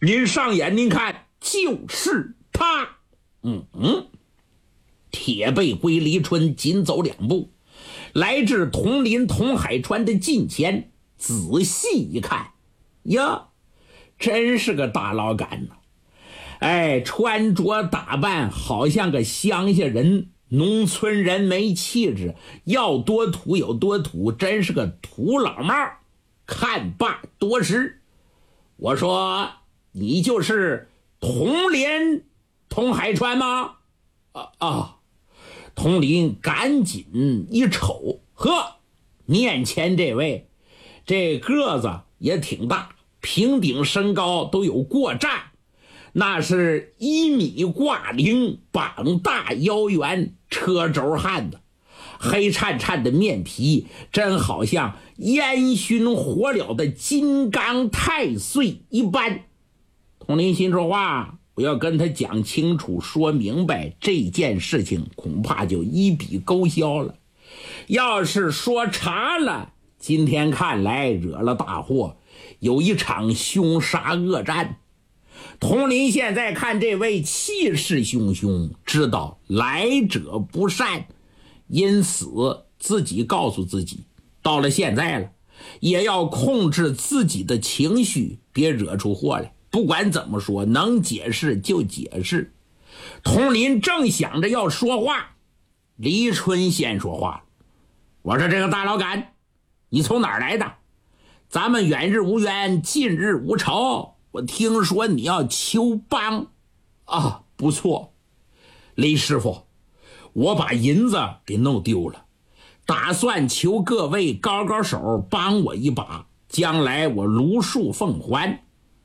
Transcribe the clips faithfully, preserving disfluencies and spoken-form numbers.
您上眼您看，就是他。嗯嗯，铁背归李春紧走两步，来至佟林佟海川的近前，仔细一看，呀，真是个大老杆呐！哎，穿着打扮好像个乡下人，农村人没气质，要多土有多土，真是个土老帽。看罢多时，我说你就是佟林佟海川吗？啊啊！佟林赶紧一瞅，呵，面前这位，这个子也挺大，平顶身高都有过丈，那是一米挂零，膀大腰圆，车轴汉子，黑颤颤的面皮，真好像烟熏火燎的金刚太岁一般。佟林心说话，我要跟他讲清楚说明白，这件事情恐怕就一笔勾销了。要是说长了，今天看来惹了大祸，有一场凶杀恶战。佟林现在看这位气势汹汹，知道来者不善，因此自己告诉自己，到了现在了，也要控制自己的情绪，别惹出祸来。不管怎么说，能解释就解释。佟林正想着要说话，李春先说话了，我说这个大老杆，你从哪儿来的？咱们远日无冤，近日无仇，我听说你要求帮啊。不错，李师傅，我把银子给弄丢了，打算求各位高高手帮我一把，将来我如数奉还。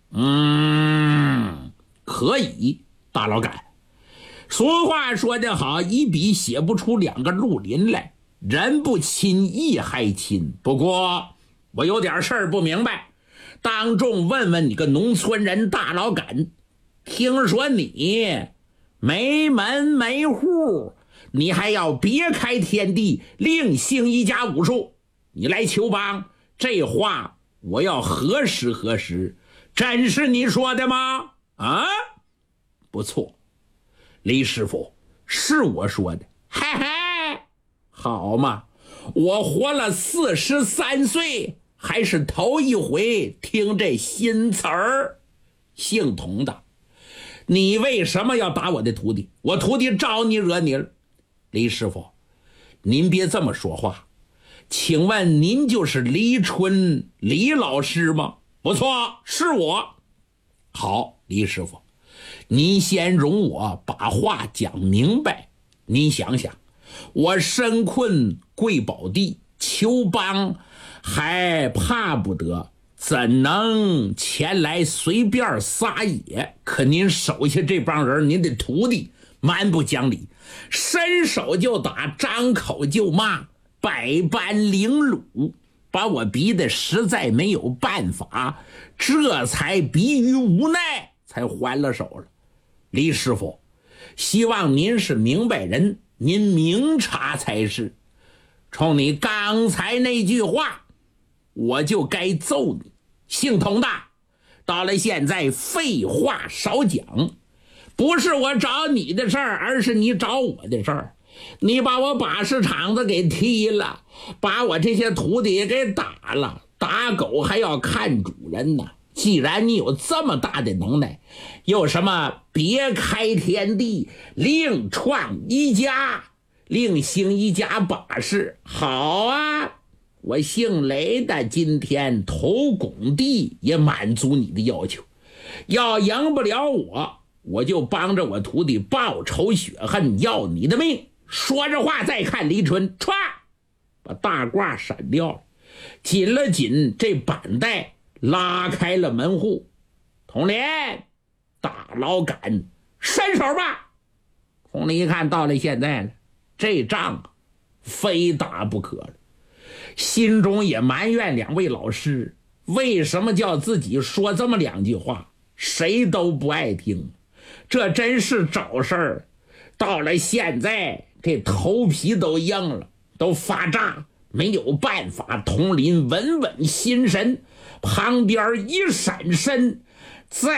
嗯，可以，大老杆。俗话说得好，一笔写不出两个绿林来，人不亲义还亲。不过我有点事儿不明白，当众问问你个农村人大老杆，听说你没门没户，你还要别开天地，另行一家武术，你来求帮，这话我要核实核实，真是你说的吗？啊，不错，李师傅，是我说的。嘿嘿，好嘛，我活了四十三岁，还是头一回听这新词儿。姓佟的，你为什么要打我的徒弟？我徒弟招你惹你了？李师傅，您别这么说话，请问您就是李春李老师吗？不错，是我。好，李师傅，您先容我把话讲明白。您想想，我身困贵宝地，求帮还怕不得，怎能前来随便撒野？可您手下这帮人，您的徒弟蛮不讲理，伸手就打，张口就骂，百般凌辱，把我逼得实在没有办法，这才逼于无奈才还了手了。李师傅，希望您是明白人，您明察才是。冲你刚才那句话，我就该揍你。姓佟的，到了现在废话少讲，不是我找你的事儿，而是你找我的事儿。你把我把式场子给踢了，把我这些徒弟给打了，打狗还要看主人呢。既然你有这么大的能耐，有什么别开天地，另创一家，另行一家把式，好啊，我姓雷的今天投拱地也满足你的要求。要赢不了我，我就帮着我徒弟报仇雪恨，要你的命。说着话，再看李春，歘，把大褂闪掉了，紧了紧这板带，拉开了门户。佟林，大老杆，伸手吧。佟林一看到了现在了，这仗非打不可了，心中也埋怨两位老师，为什么叫自己说这么两句话，谁都不爱听，这真是找事儿。到了现在，这头皮都硬了，都发炸，没有办法。佟林稳稳心神，旁边一闪身，再